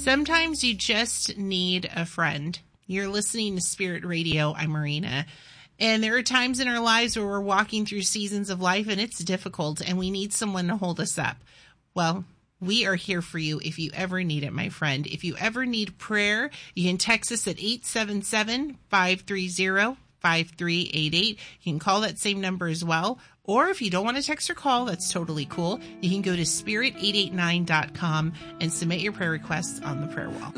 Sometimes you just need a friend. You're listening to Spirit Radio. I'm Marina. And there are times in our lives where we're walking through seasons of life and it's difficult and we need someone to hold us up. Well, we are here for you if you ever need it, my friend. If you ever need prayer, you can text us at 877-530-5388. You can call that same number as well. Or if you don't want to text or call, that's totally cool. You can go to spirit889.com and submit your prayer requests on the prayer wall.